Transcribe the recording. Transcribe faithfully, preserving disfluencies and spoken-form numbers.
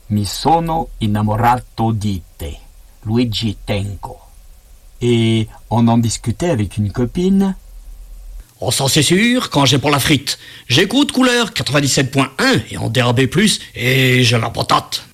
Mi sono innamorato di te. Luigi Tenco. Et on en discutait avec une copine. Oh, ça c'est sûr, quand j'ai pour la frite. J'écoute couleur quatre-vingt-dix-sept point un et en D A B plus, et j'ai la patate.